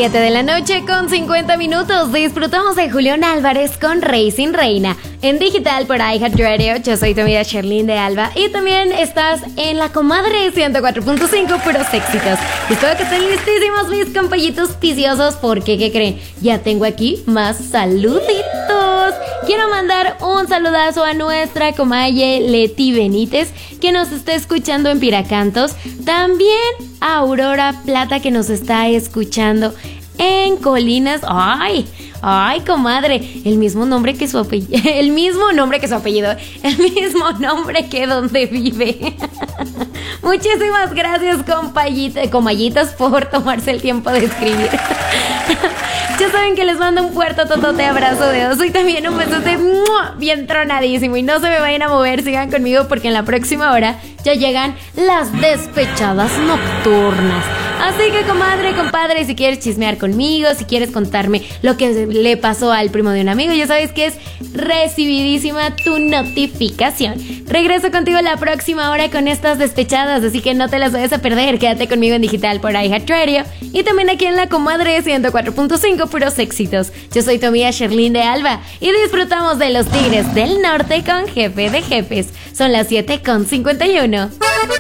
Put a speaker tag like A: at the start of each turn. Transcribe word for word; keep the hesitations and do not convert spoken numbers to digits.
A: siete de la noche con cincuenta minutos. Disfrutamos de Julián Álvarez con Rey sin Reina. En digital por iHeartRadio. Yo soy tu amiga Sherlyn de Alba. Y también estás en La Comadre ciento cuatro punto cinco, puros éxitos. Y espero que estén listísimos mis compañitos viciosos. Porque, ¿qué creen? Ya tengo aquí más saluditos. Quiero mandar un saludazo a nuestra comaye Leti Benítez, que nos está escuchando en Piracantos. También a Aurora Plata, que nos está escuchando en Colinas. Ay, ay, comadre, el mismo nombre que su apellido, el mismo nombre que su apellido, el mismo nombre que donde vive. Muchísimas gracias, compañita, comallitas, por tomarse el tiempo de escribir. Ya saben que les mando un fuerte totote abrazo de oso y también un besote bien tronadísimo. Y no se me vayan a mover, sigan conmigo porque en la próxima hora ya llegan las despechadas nocturnas. Así que, comadre, compadre, si quieres chismear conmigo, si quieres contarme lo que le pasó al primo de un amigo, ya sabes que es recibidísima tu notificación. Regreso contigo la próxima hora con estas despechadas, así que no te las vayas a perder. Quédate conmigo en digital por iHeartRadio y también aquí en La Comadre ciento cuatro punto cinco, puros éxitos. Yo soy tu amiga Sherlyn de Alba y disfrutamos de los Tigres del Norte con Jefe de Jefes. Son las siete con cincuenta y uno.